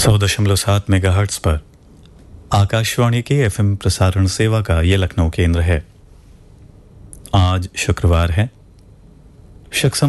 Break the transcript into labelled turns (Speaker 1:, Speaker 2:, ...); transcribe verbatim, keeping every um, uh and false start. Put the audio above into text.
Speaker 1: सौ दशमलव सात मेगाहर्ट्ज पर आकाशवाणी के एफएम प्रसारण सेवा का ये लखनऊ केंद्र है। आज शुक्रवार है। शक